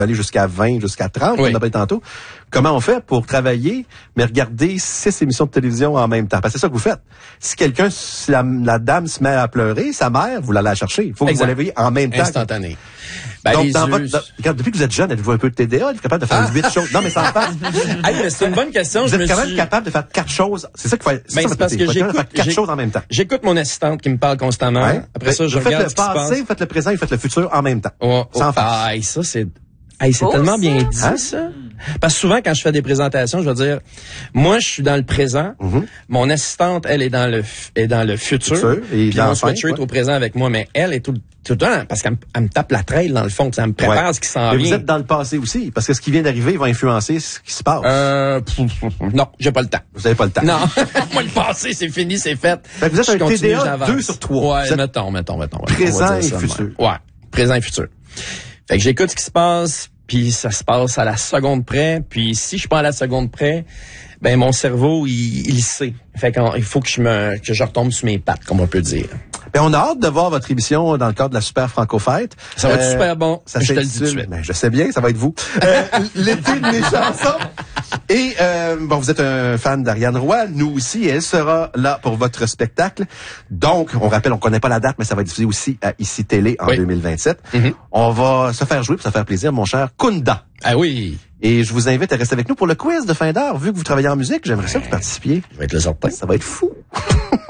aller jusqu'à 20, jusqu'à 30, Oui. on a parlé tantôt. Comment on fait pour travailler, mais regarder 6 émissions de télévision en même temps? Parce que c'est ça que vous faites. Si la dame se met à pleurer, sa mère, vous l'allez la chercher. Il faut que vous la voyez en même temps. Instantané. Ben, Donc, les regarde, depuis que vous êtes jeune, êtes-vous un peu de TDA? Êtes-vous capable de faire 8 choses? Non, mais ça en passe. Hey, mais c'est une bonne question. Vous êtes quand même capable de faire 4 choses. C'est ça qu'il faut. C'est parce que faire 4 choses en même temps. J'écoute mon assistante qui me parle constamment. Ouais. Après ça, je vous regarde faites ce qui se le passe. passé, vous faites le présent, vous faites le futur en même temps. Sans faire. Ah, ça, c'est tellement bien dit, ça. Parce que souvent, quand je fais des présentations, je vais dire, moi, je suis dans le présent. Mon assistante, elle est dans le futur. Et puis mon switcher est au présent avec moi, mais elle est tout le temps, parce qu'elle me tape la traîne, dans le fond, ça me prépare à ce qui s'en vient. Vous êtes dans le passé aussi, parce que ce qui vient d'arriver va influencer ce qui se passe. Non, j'ai pas le temps. Vous avez pas le temps. Non. Moi, le passé, c'est fini, c'est fait. Fait que vous êtes un TDA 2 sur 3. Ouais, mettons. Présent et futur. Ouais, présent et futur. Fait que j'écoute ce qui se passe, puis ça se passe à la seconde près, puis si je suis pas à la seconde près, ben mon cerveau, il sait. Fait qu'il faut que je retombe sur mes pattes, comme on peut dire. Ben, on a hâte de voir votre émission dans le cadre de la Super Franco-Fête. Ça va être super bon. Ça je te le dis tout de suite. Ben, je sais bien, ça va être vous. L'été de mes chansons. Et bon, vous êtes un fan d'Ariane Roy, nous aussi, et elle sera là pour votre spectacle. Donc, on rappelle, on connaît pas la date, mais ça va être diffusé aussi à ICI Télé en 2027. On va se faire jouer pour se faire plaisir, mon cher Kunda. Ah oui. Et je vous invite à rester avec nous pour le quiz de fin d'heure. Vu que vous travaillez en musique, j'aimerais ça que vous participiez. Je vais être le certain. Ça va être fou.